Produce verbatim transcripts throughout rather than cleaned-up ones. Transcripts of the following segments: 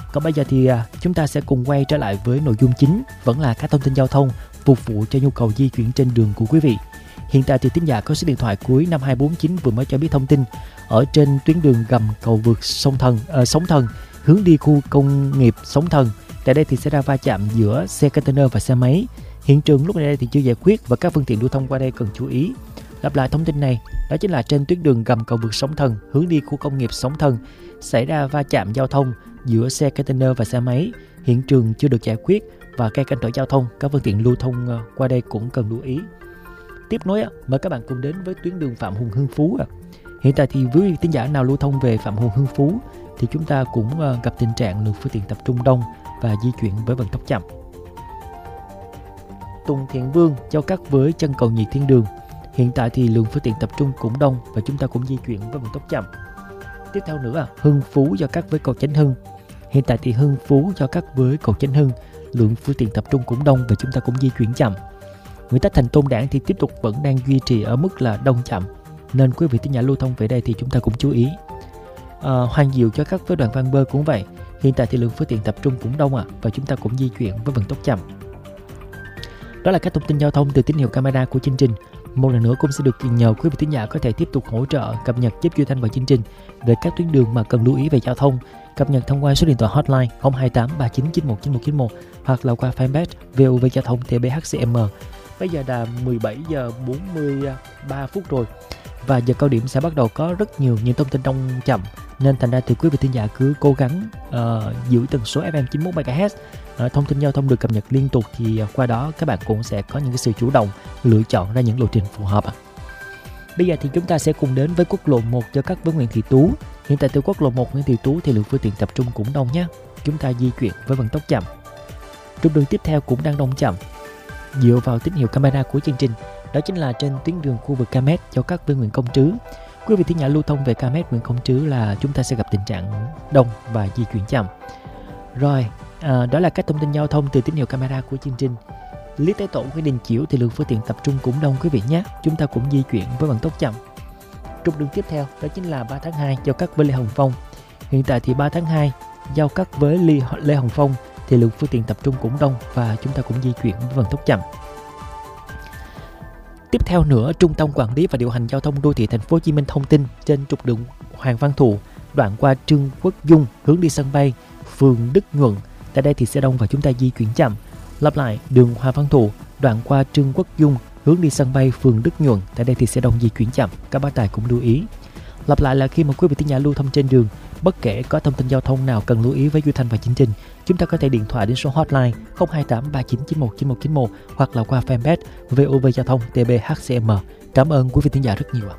Còn bây giờ thì chúng ta sẽ cùng quay trở lại với nội dung chính, vẫn là các thông tin giao thông phục vụ cho nhu cầu di chuyển trên đường của quý vị. Hiện tại thì thính giả có số điện thoại cuối năm hai bốn chín vừa mới cho biết thông tin ở trên tuyến đường gầm cầu vượt sông Thần, uh, Sóng Thần hướng đi khu công nghiệp Sóng Thần. Tại đây thì sẽ ra va chạm giữa xe container và xe máy. Hiện trường lúc này thì chưa giải quyết và các phương tiện lưu thông qua đây cần chú ý. Lặp lại thông tin này, đó chính là trên tuyến đường gầm cầu vượt Sóng Thần hướng đi khu công nghiệp Sóng Thần xảy ra va chạm giao thông giữa xe container và xe máy. Hiện trường chưa được giải quyết và cây canh trở giao thông, các phương tiện lưu thông qua đây cũng cần lưu ý. Tiếp nối, mời các bạn cùng đến với tuyến đường Phạm Hùng Hưng Phú. Hiện tại thì với tín giả nào lưu thông về Phạm Hùng Hưng Phú thì chúng ta cũng gặp tình trạng lượng phương tiện tập trung đông và di chuyển với vận tốc chậm. Tùng Thiện Vương giao cắt với chân cầu Nhị Thiên Đường. Hiện tại thì lượng phương tiện tập trung cũng đông và chúng ta cũng di chuyển với vận tốc chậm. Tiếp theo nữa, Hưng Phú giao cắt với cầu Chánh Hưng. Hiện tại thì Hưng Phú giao cắt với cầu Chánh Hưng, lượng phương tiện tập trung cũng đông và chúng ta cũng di chuyển chậm. Nguyễn Tất Thành Tôn Đản thì tiếp tục vẫn đang duy trì ở mức là đông chậm, nên quý vị tín giả lưu thông về đây thì chúng ta cũng chú ý. À, Hoàng Diệu giao cắt với đoạn Văn Bơ cũng vậy. Hiện tại thì lượng phương tiện tập trung cũng đông à, và chúng ta cũng di chuyển với vận tốc chậm. Đó là các thông tin giao thông từ tín hiệu camera của chương trình. Một lần nữa cũng sẽ được nhờ quý vị tín giả có thể tiếp tục hỗ trợ cập nhật giúp Duy Thanh vào chương trình về các tuyến đường mà cần lưu ý về giao thông, cập nhật thông qua số điện thoại hotline không hai tám ba chín chín một chín một chín một hoặc là qua fanpage vê o vê Giao thông tê bê hát xê em. Bây giờ là mười bảy giờ bốn mươi ba phút rồi và giờ cao điểm sẽ bắt đầu có rất nhiều những thông tin đông chậm, nên thành ra thì quý vị tín giả cứ cố gắng uh, giữ tần số ép em chín mươi mốt mê ga héc. Uh, thông tin giao thông được cập nhật liên tục thì uh, qua đó các bạn cũng sẽ có những cái sự chủ động lựa chọn ra những lộ trình phù hợp. Bây giờ thì chúng ta sẽ cùng đến với quốc lộ một giao cắt với Nguyễn Thị Tú. Hiện tại từ quốc lộ một Nguyễn Thị Tú thì lượng phương tiện tập trung cũng đông nhé. Chúng ta di chuyển với vận tốc chậm. Trục đường tiếp theo cũng đang đông chậm. Dựa vào tín hiệu camera của chương trình, đó chính là trên tuyến đường khu vực Ca-mét giao cắt với Nguyễn Công Trứ. Quý vị thính giả lưu thông về Ca-mét Nguyễn Công Trứ là chúng ta sẽ gặp tình trạng đông và di chuyển chậm. Rồi, à, đó là các thông tin giao thông từ tín hiệu camera của chương trình. Lý Thái Tổ với Đình Chiểu thì lượng phương tiện tập trung cũng đông quý vị nhé. Chúng ta cũng di chuyển với vận tốc chậm. Trục đường tiếp theo đó chính là ba tháng hai giao cắt với Lê Hồng Phong. Hiện tại thì ba tháng hai giao cắt với Lê Hồng Phong thì lượng phương tiện tập trung cũng đông và chúng ta cũng di chuyển với vận tốc chậm. Tiếp theo nữa, Trung tâm Quản lý và Điều hành Giao thông Đô thị Thành phố Hồ Chí Minh thông tin trên trục đường Hoàng Văn Thụ, đoạn qua Trương Quốc Dung hướng đi sân bay, phường Đức Nhuận. Tại đây thì sẽ đông và chúng ta di chuyển chậm. Lặp lại, đường Hoàng Văn Thụ, đoạn qua Trương Quốc Dung hướng đi sân bay, phường Đức Nhuận. Tại đây thì sẽ đông di chuyển chậm. Các bác tài cũng lưu ý. Lặp lại là khi mà quý vị thính giả lưu thông trên đường, bất kể có thông tin giao thông nào cần lưu ý với Duy Thanh và chương trình, chúng ta có thể điện thoại đến số hotline không hai tám ba chín chín một chín một chín một hoặc là qua fanpage vê o vê Giao thông tê bê hát xê em. Cảm ơn quý vị thính giả rất nhiều.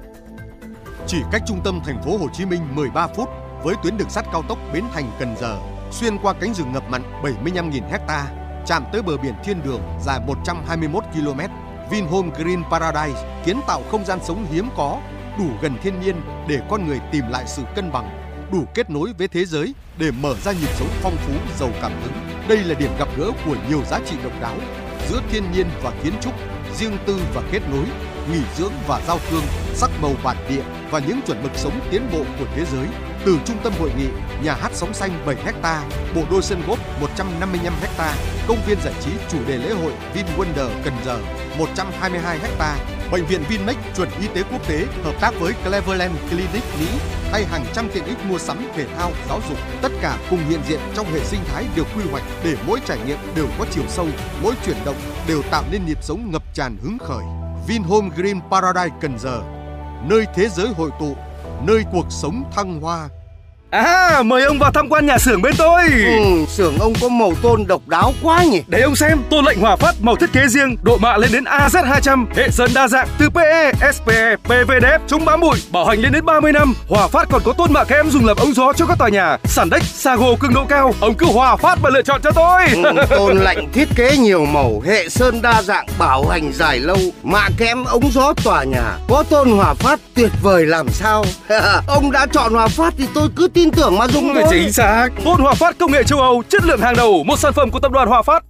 Chỉ cách trung tâm thành phố Hồ Chí Minh mười ba phút với tuyến đường sắt cao tốc Bến Thành - Cần Giờ, xuyên qua cánh rừng ngập mặn bảy mươi lăm nghìn héc-ta, chạm tới bờ biển thiên đường dài một trăm hai mươi mốt ki lô mét. Vinhome Green Paradise kiến tạo không gian sống hiếm có, đủ gần thiên nhiên để con người tìm lại sự cân bằng, đủ kết nối với thế giới để mở ra nhịp sống phong phú, giàu cảm hứng. Đây là điểm gặp gỡ của nhiều giá trị độc đáo giữa thiên nhiên và kiến trúc, riêng tư và kết nối, nghỉ dưỡng và giao thương, sắc màu bản địa và những chuẩn mực sống tiến bộ của thế giới. Từ trung tâm hội nghị, nhà hát sóng xanh bảy héc-ta, bộ đôi sân golf một trăm năm mươi lăm héc-ta, công viên giải trí chủ đề lễ hội VinWonder Cần Giờ một trăm hai mươi hai héc-ta, bệnh viện Vinmec chuẩn y tế quốc tế hợp tác với Cleveland Clinic Mỹ hay hàng trăm tiện ích mua sắm, thể thao, giáo dục, tất cả cùng hiện diện trong hệ sinh thái được quy hoạch để mỗi trải nghiệm đều có chiều sâu, mỗi chuyển động đều tạo nên nhịp sống ngập tràn hứng khởi. Vinhome Green Paradise Cần Giờ, nơi thế giới hội tụ, nơi cuộc sống thăng hoa. À, mời ông vào tham quan nhà xưởng bên tôi. Ừ, xưởng ông có màu tôn độc đáo quá nhỉ. Để ông xem, tôn lệnh Hòa Phát màu thiết kế riêng, độ mạ lên đến a zét hai trăm, hệ sơn đa dạng từ pê e, ét pê e, pê vê đê ép, chống bám bụi, bảo hành lên đến ba mươi năm. Hòa Phát còn có tôn mạ kẽm dùng làm ống gió cho các tòa nhà, sàn đếch, sago cường độ cao. Ông cứ Hòa Phát mà lựa chọn cho tôi. Ừ, tôn lệnh thiết kế nhiều màu, hệ sơn đa dạng, bảo hành dài lâu, mạ kẽm ống gió tòa nhà. Có tôn Hòa Phát tuyệt vời làm sao. Ông đã chọn Hòa Phát thì tôi cứ tin tưởng mà dùng thôi. Chính xác. Tôn Hòa Phát công nghệ châu Âu, chất lượng hàng đầu, một sản phẩm của tập đoàn Hòa Phát.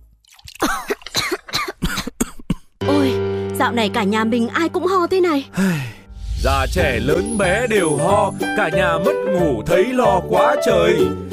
Ôi, dạo này cả nhà mình ai cũng ho thế này. Già trẻ lớn bé đều ho, cả nhà mất ngủ thấy lo quá trời.